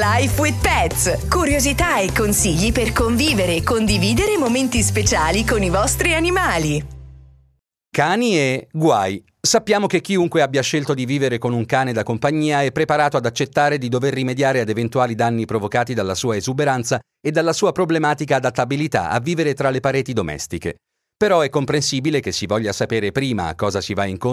Life with Pets. Curiosità e consigli per convivere e condividere momenti speciali con i vostri animali. Cani e guai. Sappiamo che chiunque abbia scelto di vivere con un cane da compagnia è preparato ad accettare di dover rimediare ad eventuali danni provocati dalla sua esuberanza e dalla sua problematica adattabilità a vivere tra le pareti domestiche. Però è comprensibile che si voglia sapere prima a cosa si va incontro